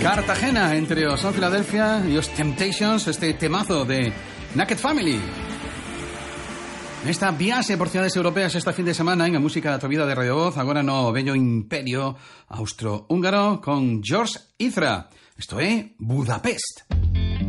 Cartagena, entre os Son Filadelfia e os Temptations, este temazo de Naked Family. Nesta viaxe por cidades europeas esta fin de semana en a música da tua vida de Radio Voz, agora no bello imperio austro-húngaro con George Ezra. Isto é Budapest.